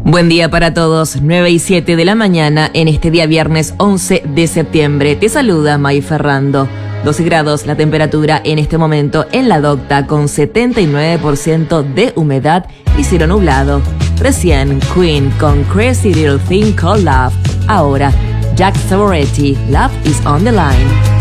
Buen día para todos, 9:07 de la mañana en este día viernes 11 de septiembre. Te saluda May Ferrando. 12 grados la temperatura en este momento en La Docta con 79% de humedad y cielo nublado. Recién Queen con Crazy Little Thing Called Love. Ahora Jack Savoretti, Love is on the Line.